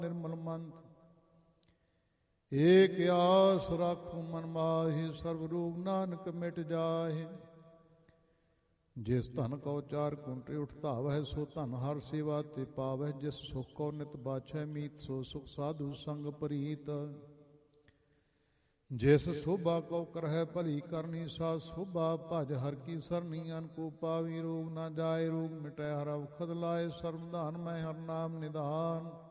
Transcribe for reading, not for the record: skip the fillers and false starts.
ਨਿਰਮਲ ਮੰਤ। ਏਕ ਆਸ ਰਾਖੋ ਮਨ ਮਾਹਿ, ਸਰਬ ਰੋਗ ਨਾਨਕ ਮਿਟ ਜਾਹਿ। ਜਿਸ ਧਨ ਕਉ ਚਾਰ ਕੁੰਟੇ ਉਠ ਧਾਵਹਿ, ਸੋ ਧਨ ਹਰ ਸੇਵਾ ਤੇ ਪਾਵਹਿ। ਜਿਸ ਸੁਖ ਕਉ ਨਿਤ ਬਾਛੈ ਮੀਤ, ਸੋ ਸੁਖ ਸਾਧੂ ਸੰਗ ਪ੍ਰੀਤ। ਜਿਸ ਸੋਭਾ ਕਉ ਕਰਹਿ ਭਲੀ ਕਰਨੀ, ਸਾ ਸੋਭਾ ਭਜ ਹਰ ਕੀ ਸਰਨੀ। ਅਨ ਕੋ ਪਾਵੀ ਰੋਗ ਨਾ ਜਾਏ, ਰੋਗ ਮਿਟੈ ਹਰ ਅਵਖਦ ਲਾਏ। ਸਰਬ ਧਨ ਮੈਂ ਹਰ ਨਾਮ ਨਿਧਾਨ।